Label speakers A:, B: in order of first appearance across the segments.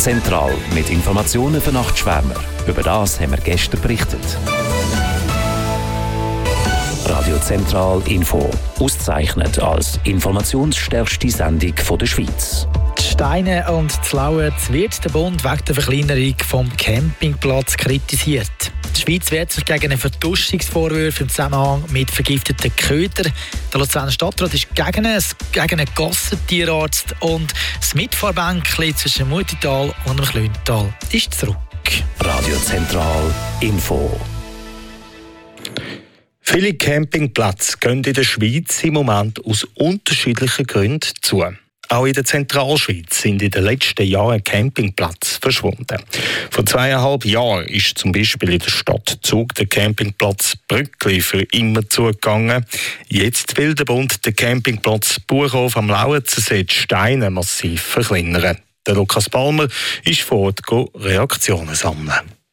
A: Zentral mit Informationen für Nachtschwärmer. Über das haben wir gestern berichtet. Radio Zentral Info. Ausgezeichnet als informationsstärkste Sendung der Schweiz.
B: Die Steine und die Lauerz wird der Bund wegen der Verkleinerung vom Campingplatz kritisiert. Die Schweiz wehrt sich gegen einen Verduschungsvorwurf im Zusammenhang mit vergifteten Ködern. Der Luzerner Stadtrat ist gegen einen Gassentierarzt und das Mitfahrbänkchen zwischen Mutital und dem Klüntal ist zurück.
A: Radio Zentral Info.
C: Viele Campingplätze gehen in der Schweiz im Moment aus unterschiedlichen Gründen zu. Auch in der Zentralschweiz sind in den letzten Jahren Campingplätze verschwunden. Vor 2,5 Jahren ist zum Beispiel in der Stadt Zug der Campingplatz Brückli für immer zugegangen. Jetzt will der Bund den Campingplatz Buchhof am Lauerzensee Steine massiv verkleinern. Der Lukas Palmer ist vor Ort Reaktionen sammeln.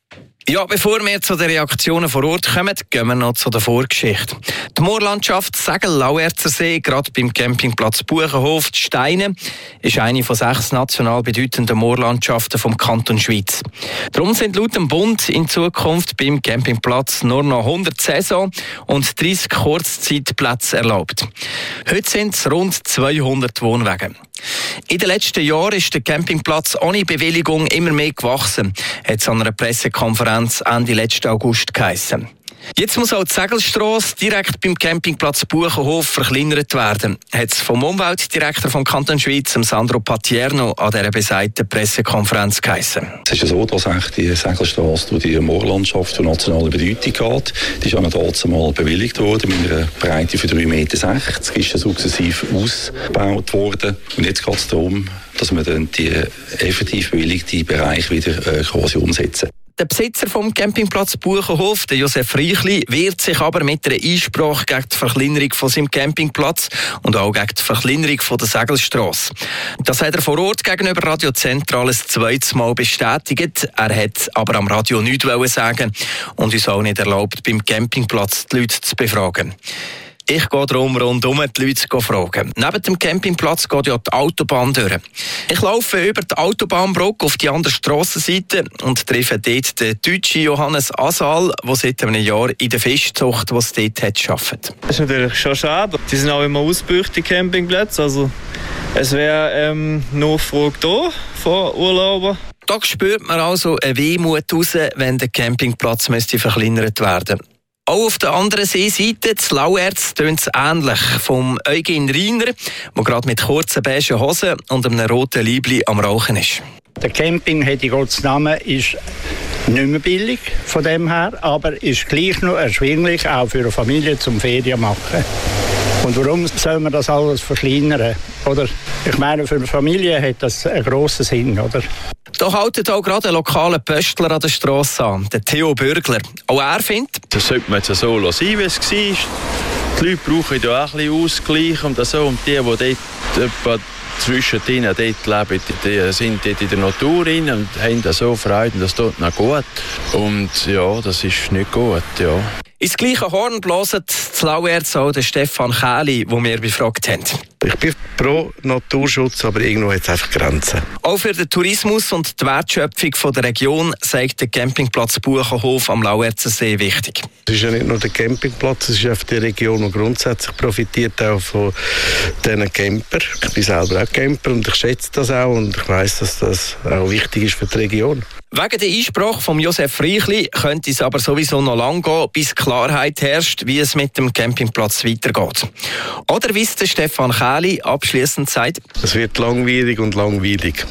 D: Ja, bevor wir zu den Reaktionen vor Ort kommen, gehen wir noch zu der Vorgeschichte. Die Moorlandschaft Segel-Lauerzersee, gerade beim Campingplatz Buchenhof, die Steine, ist eine von 6 national bedeutenden Moorlandschaften vom Kanton Schweiz. Darum sind laut dem Bund in Zukunft beim Campingplatz nur noch 100 Saison- und 30 Kurzzeitplätze erlaubt. Heute sind es rund 200 Wohnwagen. In den letzten Jahren ist der Campingplatz ohne Bewilligung immer mehr gewachsen, hat es an einer Pressekonferenz Ende letzten August geheissen. Jetzt muss auch die Segelstrasse direkt beim Campingplatz Buchenhof verkleinert werden, hat es vom Umweltdirektor vom Kanton Schweiz, Sandro Patierno, an dieser besagten Pressekonferenz geheissen.
E: Es ist ja so, dass die Segelstrasse durch die Moorlandschaft von nationaler Bedeutung geht. Die ist ja damals mal bewilligt worden mit einer Breite von 3,60 Meter. Ist ja sukzessiv ausgebaut worden. Und jetzt geht es darum, dass wir dann die effektiv bewilligten Bereich wieder quasi umsetzen.
D: Der Besitzer vom Campingplatz Buchenhof, der Josef Reichli, wehrt sich aber mit einer Einsprache gegen die Verkleinerung von seinem Campingplatz und auch gegen die Verkleinerung von der Segelstrasse. Das hat er vor Ort gegenüber Radio Zentral ein zweites Mal bestätigt. Er hat aber am Radio nichts sagen und uns auch nicht erlaubt, beim Campingplatz die Leute zu befragen. Ich gehe darum rundum die Leute zu fragen. Neben dem Campingplatz geht ja die Autobahn durch. Ich laufe über die Autobahnbrücke auf die andere Strassenseite und treffe dort den deutschen Johannes Asal, der seit einem Jahr in der Fischzucht, die es dort hat, arbeitet.
F: Das ist natürlich schon schade. Die sind auch immer ausgebucht, die Campingplätze. Also, es wäre Nachfrage da von Urlaubern.
D: Da spürt man also eine Wehmut raus, wenn der Campingplatz verkleinert werden müsste. Auch auf der anderen Seeseite, das Lauerz, tönt es ähnlich. Vom Eugen Reiner, der gerade mit kurzen beigen Hosen und einem roten Liebli am Rauchen ist.
G: Der Camping, hätte Gottes Namen, ist nicht mehr billig von dem her, aber ist gleich noch erschwinglich, auch für eine Familie zum Ferien machen. Und warum soll man das alles verkleinern? Oder? Ich meine, für eine Familie hat das einen grossen Sinn, oder?
D: Da haltet auch gerade ein lokaler Pöstler an der Strasse an, der Theo Bürgler. Auch er findet,
H: das sollte man jetzt so lassen, wie es war. Die Leute brauchen ja auch ein bisschen Ausgleich und die dort zwischen ihnen dort leben, die sind dort in der Natur rein und haben da so Freude, das tut noch gut. Und ja, das ist nicht gut, ja.
D: Ins gleiche Horn blasen zu Lauerz auch der Stefan Kähli, den wir befragt haben.
I: Ich bin pro Naturschutz, aber irgendwo hat es einfach Grenzen.
D: Auch für den Tourismus und die Wertschöpfung der Region sagt der Campingplatz Buchenhof am Lauerzensee wichtig.
I: Es ist ja nicht nur der Campingplatz, es ist auch die Region, die grundsätzlich profitiert auch von diesen Camper. Ich bin selber auch Camper und ich schätze das auch und ich weiss, dass das auch wichtig ist für die Region.
D: Wegen der Einsprache von Josef Reichli könnte es aber sowieso noch lange gehen, bis Klarheit herrscht, wie es mit dem Campingplatz weitergeht. Oder wie es der Stefan Kähli abschliessend sagt.
I: Es wird langwierig und langweilig.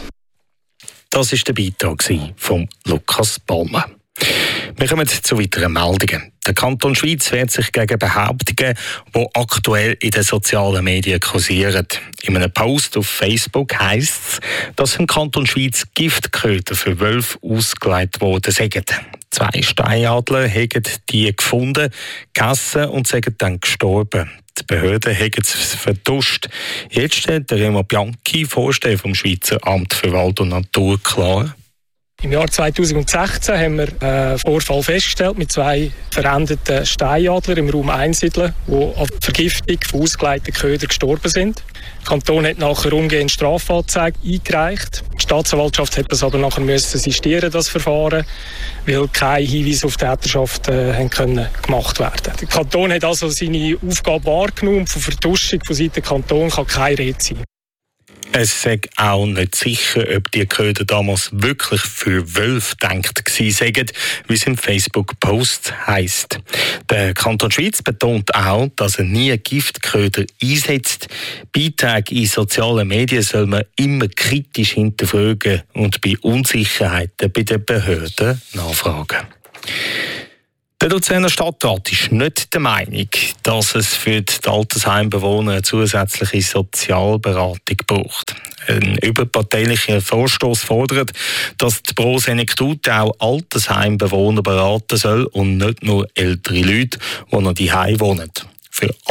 C: Das war der Beitrag von Lukas Palmer. Wir kommen zu weiteren Meldungen. Der Kanton Schweiz wehrt sich gegen Behauptungen, die aktuell in den sozialen Medien kursieren. In einem Post auf Facebook heisst es, dass im Kanton Schweiz Giftköder für Wölfe ausgelegt worden sind. 2 Steinadler haben die gefunden, gegessen und sind dann gestorben. Die Behörden haben es verduscht. Jetzt stellt der Remo Bianchi, Vorsteher vom Schweizer Amt für Wald und Natur, klar:
J: Im Jahr 2016 haben wir einen Vorfall festgestellt mit 2 verendeten Steinadlern im Raum Einsiedeln, die an Vergiftung von ausgelegten Ködern gestorben sind. Der Kanton hat nachher umgehend Strafanzeige eingereicht. Die Die Staatsanwaltschaft hat das aber nachher müssen sistieren, das Verfahren, weil keine Hinweise auf Täterschaft können gemacht werden. Der Kanton hat also seine Aufgabe wahrgenommen und von Vertuschung von Seiten des Kantons kann keine Rede sein.
C: Es sei auch nicht sicher, ob die Köder damals wirklich für Wölfe gedacht gewesen seien, wie es im Facebook-Post heisst. Der Kanton Schwyz betont auch, dass er nie Giftköder einsetzt. Beiträge in sozialen Medien soll man immer kritisch hinterfragen und bei Unsicherheiten bei den Behörden nachfragen. Der Luzerner Stadtrat ist nicht der Meinung, dass es für die Altersheimbewohner eine zusätzliche Sozialberatung braucht. Ein überparteilicher Vorstoß fordert, dass die Pro Senectute auch Altersheimbewohner beraten soll und nicht nur ältere Leute, die noch daheim wohnen. Für